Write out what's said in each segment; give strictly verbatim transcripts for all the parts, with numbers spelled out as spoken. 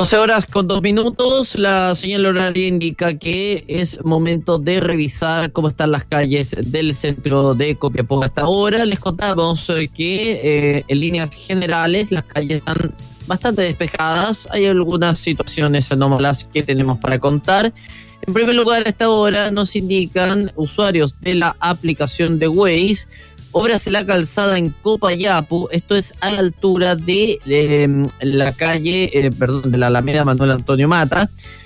doce horas con dos minutos, la señal horaria indica que es momento de revisar cómo están las calles del centro de Copiapó hasta ahora. Les contamos que eh, en líneas generales las calles están bastante despejadas. Hay algunas situaciones anómalas que tenemos para contar. En primer lugar, a esta hora nos indican usuarios de la aplicación de Waze obras en la calzada en Copayapu, esto es a la altura de eh, la calle, eh, perdón, de la Alameda Manuel Antonio Mata.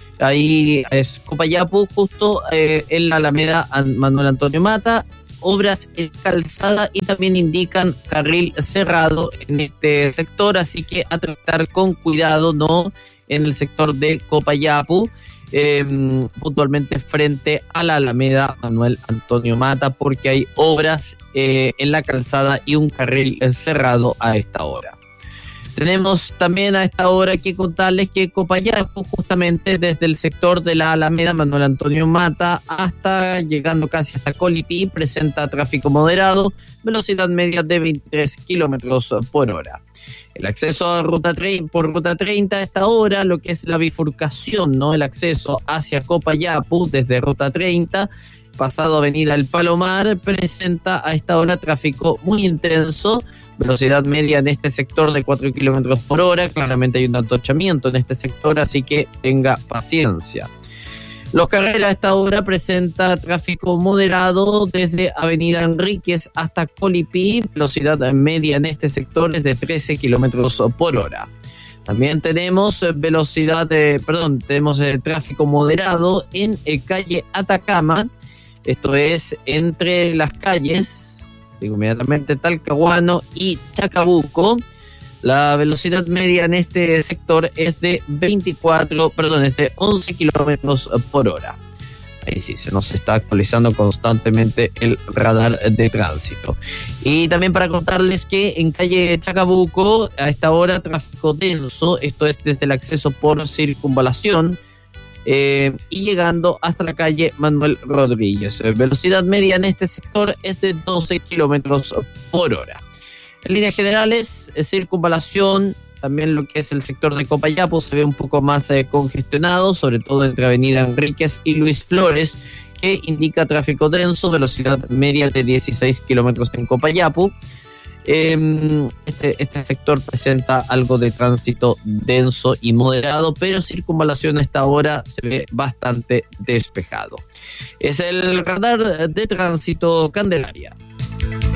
Ahí es Copayapu, justo eh, en la Alameda Manuel Antonio Mata. Obras en calzada y también indican carril cerrado en este sector, así que a tratar con cuidado, no en el sector de Copayapu. Eh, puntualmente frente a la Alameda Manuel Antonio Mata, porque hay obras eh, en la calzada y un carril cerrado a esta hora. Tenemos también a esta hora que contarles que Copayapu, justamente desde el sector de la Alameda Manuel Antonio Mata hasta llegando casi hasta Colipí, presenta tráfico moderado, velocidad media de veintitrés kilómetros por hora. El acceso a ruta treinta, por ruta treinta a esta hora, lo que es la bifurcación, ¿no? El acceso hacia Copayapu desde ruta treinta, pasado avenida El Palomar, presenta a esta hora tráfico muy intenso, velocidad media en este sector de cuatro kilómetros por hora. Claramente hay un atochamiento en este sector, así que tenga paciencia. Los Carreras a esta hora presenta tráfico moderado desde Avenida Enríquez hasta Colipí, velocidad media en este sector es de trece kilómetros por hora. También tenemos velocidad, de, perdón, tenemos eh, tráfico moderado en eh, calle Atacama, esto es entre las calles, digo inmediatamente, Talcahuano y Chacabuco. La velocidad media en este sector es de veinticuatro, perdón, es de once kilómetros por hora. Ahí sí, se nos está actualizando constantemente el radar de tránsito. Y también para contarles que en calle Chacabuco, a esta hora, tráfico denso, esto es desde el acceso por circunvalación, eh, y llegando hasta la calle Manuel Rodríguez. Velocidad media en este sector es de doce kilómetros por hora. En líneas generales, circunvalación, también lo que es el sector de Copayapu se ve un poco más eh, congestionado, sobre todo entre Avenida Enríquez y Luis Flores, que indica tráfico denso, velocidad media de dieciséis kilómetros en Copayapu. Eh, este, este sector presenta algo de tránsito denso y moderado, pero circunvalación a esta hora se ve bastante despejado. Es el radar de tránsito Candelaria.